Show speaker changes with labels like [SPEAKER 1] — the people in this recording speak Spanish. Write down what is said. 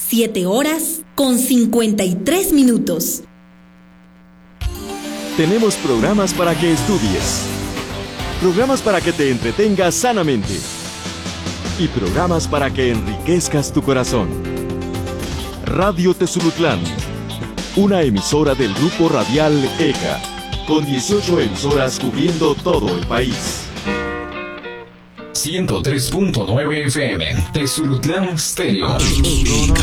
[SPEAKER 1] 7:53.
[SPEAKER 2] Tenemos programas para que estudies, programas para que te entretengas sanamente y programas para que enriquezcas tu corazón. Radio Tezulutlán, una emisora del grupo radial ECA, con 18 emisoras cubriendo todo el país.
[SPEAKER 3] 103.9 FM, Tezulutlán Stereo.